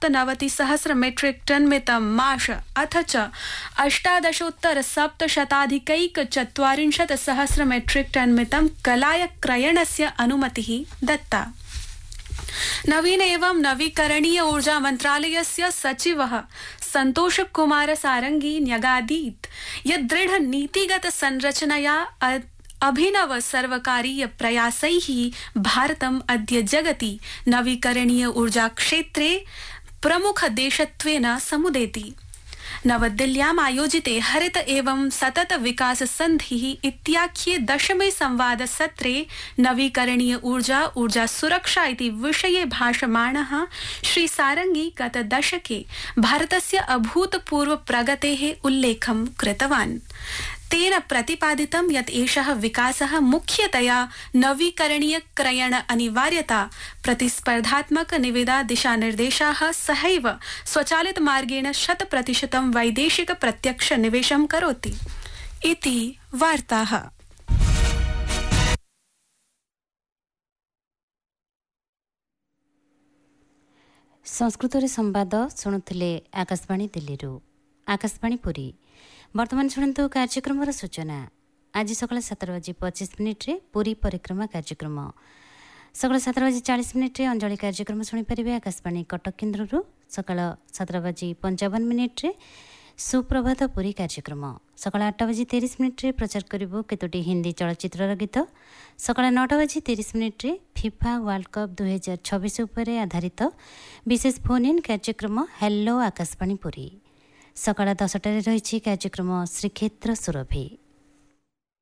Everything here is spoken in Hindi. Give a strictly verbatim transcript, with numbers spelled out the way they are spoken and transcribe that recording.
सप्तनवतिसहस्र मेट्रिक टन मितं माश अथ च अष्टादशोत्तर सप्तशताधिकैकचत्वारिंशत् सहस्र मेट्रिक टन मितं कलाय क्रयणस्य अनुमतिः दत्ता। नवीन एवं नवीकरणीय ऊर्जा मंत्रालयस्य सचिवः संतोष कुमार सारंगी न्यगादीत् यत् दृढ़ नीतिगत संरचनया अभिनव सर्वकारीय प्रयासैः भारतम् अद्य जगति नवीकरणीय ऊर्जा क्षेत्रे प्रमुख देशत्वेन समुदेति। नवदिल्ल्याम् आयोजिते हरित एवं सतत विकास संधिः इत्याख्ये दशमे संवाद सत्रे नवीकरणीय ऊर्जा ऊर्जा सुरक्षा इति विषये भाषमाणः श्री सारंगी गत दशके भारतस्य अभूतपूर्व प्रगतेः उल्लेखं कृतवान्। तेन प्रतिपादितं यत् एषः विकासः मुख्यतया नवीकरणीय क्रयण अनिवार्यता प्रतिस्पर्धात्मक निविदा दिशानिर्देशाः सहैव स्वचालित मार्गेण शत प्रतिशतं वैदेशिक प्रत्यक्ष निवेशं करोति इति वार्ताः। संस्कृत संवाद शुणुले आकाशवाणी दिल्ली। आकाशवाणी पुरी वर्तमान शुणु कार्यक्रम सूचना। आज सकाल सात बजे पच्चीस मिनिट्रे पुरी परिक्रमा कार्यक्रम, सकाल सात बजे चालीस मिनिट्रे अंजलि कार्यक्रम शुणिपारे आकाशवाणी कटक केन्द्र। सकाल सात बजे पंचावन मिनिट्रे सुप्रभात पुरी कार्यक्रम, सकाल आठ बजे तीस मिनिट्रे प्रचार करिबो केतोटी हिंदी चलचित्र गीत। सकाल नौ बजे तीस मिनिट्रे फिफा वर्ल्ड कप दुई हजार छब्बीस उपरे आधारित विशेष फोन इन कार्यक्रम हेलो आकाशवाणी पुरी। सकाल दसटार रही कार्यक्रम श्रीक्षेत्र सुरभि।